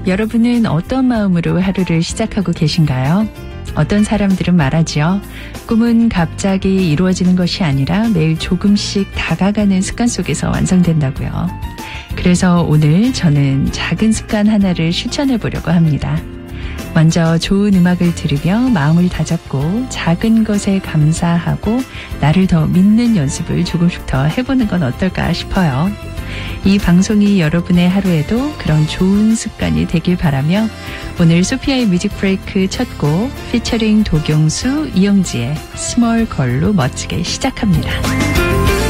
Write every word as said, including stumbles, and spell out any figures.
여러분은 어떤 마음으로 하루를 시작하고 계신가요? 어떤 사람들은 말하지요. 꿈은 갑자기 이루어지는 것이 아니라 매일 조금씩 다가가는 습관 속에서 완성된다고요. 그래서 오늘 저는 작은 습관 하나를 실천해 보려고 합니다. 먼저 좋은 음악을 들으며 마음을 다잡고 작은 것에 감사하고 나를 더 믿는 연습을 조금씩 더 해보는 건 어떨까 싶어요. 이 방송이 여러분의 하루에도 그런 좋은 습관이 되길 바라며 오늘 소피아의 뮤직 브레이크 첫 곡 피처링 도경수, 이영지의 스몰 걸로 멋지게 시작합니다.